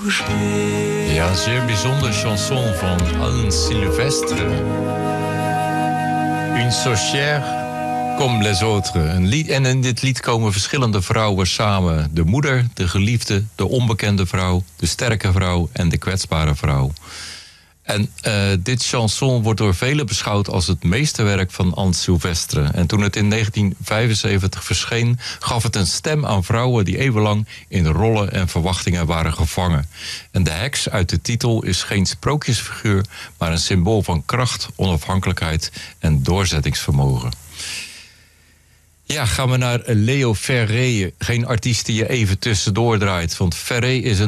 bouger. Ja, een zeer bijzondere chanson van Anne Sylvestre. Une sorcière comme les autres. En in dit lied komen verschillende vrouwen samen. De moeder, de geliefde, de onbekende vrouw, de sterke vrouw en de kwetsbare vrouw. En dit chanson wordt door velen beschouwd als het meesterwerk van Anne Sylvestre. En toen het in 1975 verscheen, gaf het een stem aan vrouwen die eeuwenlang in rollen en verwachtingen waren gevangen. En de heks uit de titel is geen sprookjesfiguur, maar een symbool van kracht, onafhankelijkheid en doorzettingsvermogen. Ja, gaan we naar Leo Ferré. Geen artiest die je even tussendoor draait. Want Ferré is een